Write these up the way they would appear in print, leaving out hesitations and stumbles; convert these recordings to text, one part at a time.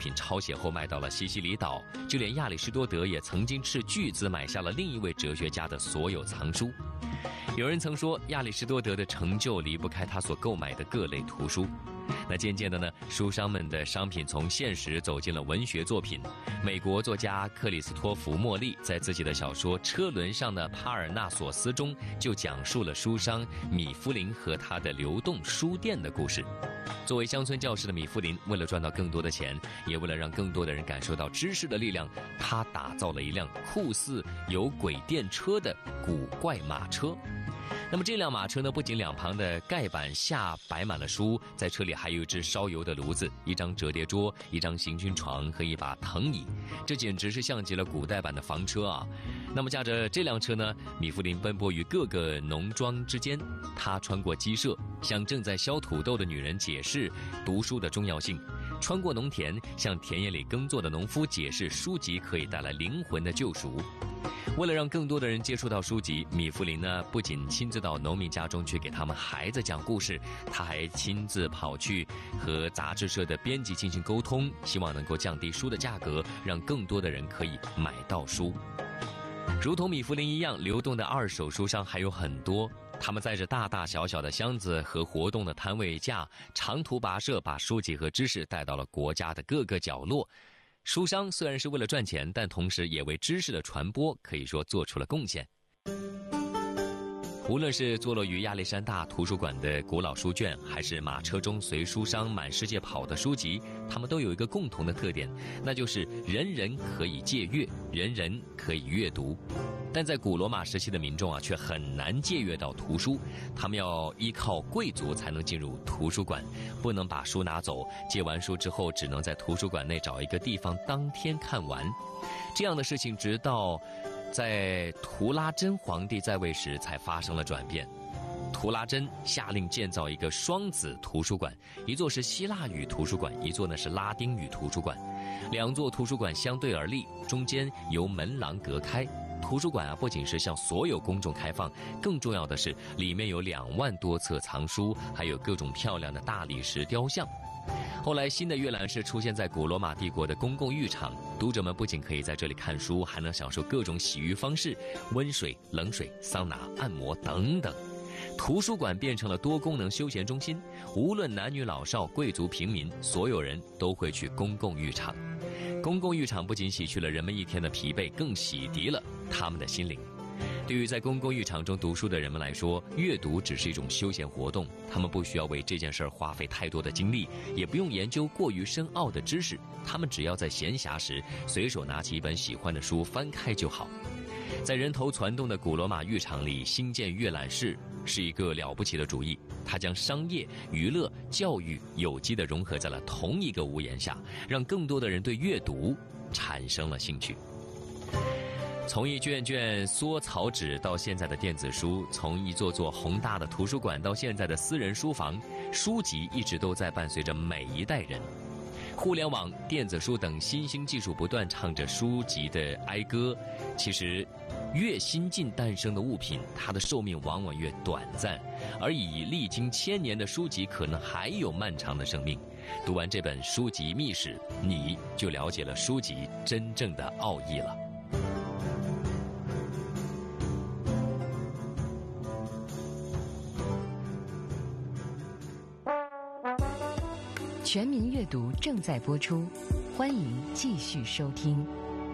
品抄写后卖到了西西里岛，就连亚里士多德也曾经斥巨资买下了另一位哲学家的所有藏书。有人曾说，亚里士多德的成就离不开他所购买的各类图书。那渐渐的呢，书商们的商品从现实走进了文学作品。美国作家克里斯托弗·莫利在自己的小说《车轮上的帕尔纳索斯》中就讲述了书商米夫林和他的流动书店的故事。作为乡村教师的米夫林，为了赚到更多的钱，也为了让更多的人感受到知识的力量，他打造了一辆酷似有轨电车的古怪马车。那么这辆马车呢，不仅两旁的盖板下摆满了书，在车里还有一只烧油的炉子、一张折叠桌、一张行军床和一把藤椅，这简直是像极了古代版的房车啊！那么驾着这辆车呢，米夫林奔波于各个农庄之间，他穿过鸡舍，向正在削土豆的女人解释读书的重要性；穿过农田，向田野里耕作的农夫解释书籍可以带来灵魂的救赎。为了让更多的人接触到书籍，米夫林呢不仅亲自到农民家中去给他们孩子讲故事，他还亲自跑去和杂志社的编辑进行沟通，希望能够降低书的价格，让更多的人可以买到书。如同米夫林一样，流动的二手书商还有很多，他们载着大大小小的箱子和活动的摊位架，长途跋涉，把书籍和知识带到了国家的各个角落。书商虽然是为了赚钱，但同时也为知识的传播可以说做出了贡献。无论是坐落于亚历山大图书馆的古老书卷，还是马车中随书商满世界跑的书籍，它们都有一个共同的特点，那就是人人可以借阅，人人可以阅读。但在古罗马时期的民众却很难借阅到图书，他们要依靠贵族才能进入图书馆，不能把书拿走，借完书之后只能在图书馆内找一个地方当天看完。这样的事情直到在图拉真皇帝在位时才发生了转变。图拉真下令建造一个双子图书馆，一座是希腊语图书馆，一座呢是拉丁语图书馆。两座图书馆相对而立，中间由门廊隔开。图书馆不仅是向所有公众开放，更重要的是里面有2万多册藏书，还有各种漂亮的大理石雕像。后来新的阅览室出现在古罗马帝国的公共浴场，读者们不仅可以在这里看书，还能享受各种洗浴方式，温水、冷水、桑拿、按摩等等。图书馆变成了多功能休闲中心，无论男女老少、贵族平民，所有人都会去公共浴场。公共浴场不仅洗去了人们一天的疲惫，更洗涤了他们的心灵。对于在公共浴场中读书的人们来说，阅读只是一种休闲活动，他们不需要为这件事花费太多的精力，也不用研究过于深奥的知识，他们只要在闲暇时随手拿起一本喜欢的书翻开就好。在人头攒动的古罗马浴场里新建阅览室是一个了不起的主意，它将商业、娱乐、教育有机地融合在了同一个屋檐下，让更多的人对阅读产生了兴趣。从一卷卷缩草纸到现在的电子书，从一座座宏大的图书馆到现在的私人书房，书籍一直都在伴随着每一代人。互联网、电子书等新兴技术不断唱着书籍的哀歌。其实越新近诞生的物品，它的寿命往往越短暂，而已历经1000年的书籍可能还有漫长的生命。读完这本书籍秘史，你就了解了书籍真正的奥义了。 全民阅读正在播出，欢迎继续收听。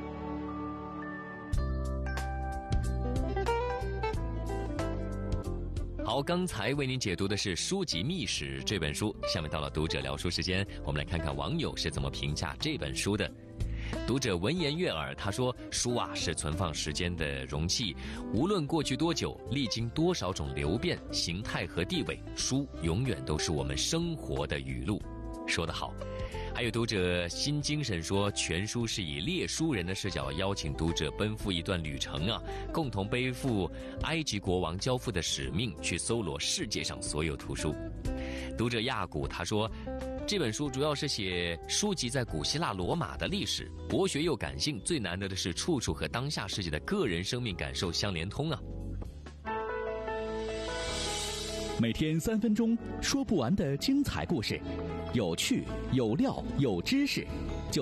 好，刚才为您解读的是《书籍秘史》这本书，下面到了读者聊书时间，我们来看看网友是怎么评价这本书的。读者闻言悦耳，他说：书是存放时间的容器，无论过去多久，历经多少种流变、形态和地位，书永远都是我们生活的语录。说得好。还有读者新精神说，全书是以猎书人的视角邀请读者奔赴一段旅程共同背负埃及国王交付的使命，去搜罗世界上所有图书。读者亚古他说，这本书主要是写书籍在古希腊罗马的历史，博学又感性，最难得的是处处和当下世界的个人生命感受相连通每天3分钟，说不完的精彩故事，有趣有料有知识。